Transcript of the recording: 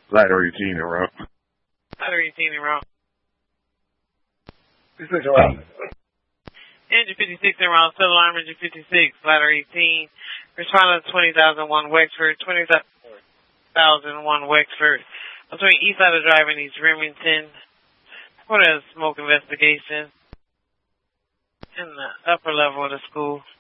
Ladder 18 in row. Ladder 18 in row. 56 in row. Engine 56 in row. Civil Alarm Engine 56. Ladder 18. Responding to 20,001 Wexford. 20,001 Wexford. Between East Side of Drive and East Remington. For the smoke investigation. In the upper level of the school.